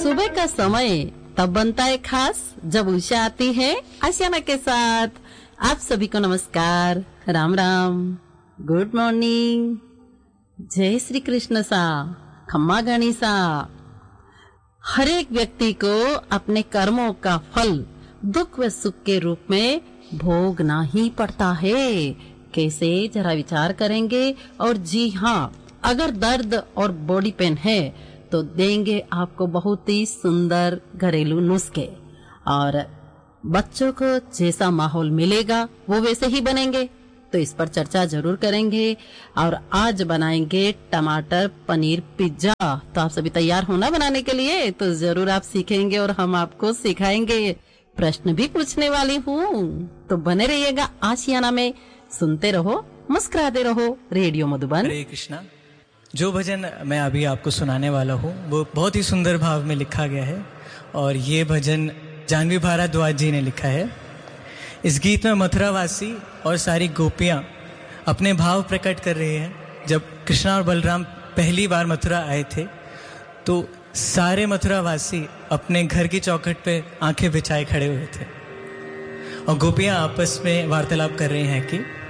सुबह का समय तब बनता है खास जब उषा आती है आशियाना के साथ। आप सभी को नमस्कार, राम राम, गुड मॉर्निंग, जय श्री कृष्ण सा, खम्मा गणिसा। हर एक व्यक्ति को अपने कर्मों का फल दुख व सुख के रूप में भोगना ही पड़ता है। कैसे, जरा विचार करेंगे। और जी हाँ, अगर दर्द और बॉडी पेन है तो देंगे आपको बहुत ही सुंदर घरेलू नुस्खे, और बच्चों को जैसा माहौल मिलेगा वो वैसे ही बनेंगे। तो इस पर चर्चा जरूर करेंगे। और आज बनाएंगे टमाटर पनीर पिज्जा। तो आप सभी तैयार हो ना बनाने के लिए? तो जरूर आप सीखेंगे और हम आपको सिखाएंगे। प्रश्न भी पूछने वाली हूँ, तो बने रहिएगा आशियाना में। सुनते रहो, मुस्कुराते रहो, रेडियो मधुबन। हरे कृष्णा। जो भजन मैं अभी आपको सुनाने वाला हूँ वो बहुत ही सुंदर भाव में लिखा गया है, और ये भजन जानवी भारद्वाज जी ने लिखा है। इस गीत में मथुरावासी और सारी गोपियाँ अपने भाव प्रकट कर रहे हैं। जब कृष्णा और बलराम पहली बार मथुरा आए थे तो सारे मथुरावासी अपने घर की चौखट पे आंखें बिछाए खड़े हुए थे, और गोपियाँ आपस में वार्तालाप कर रही हैं कि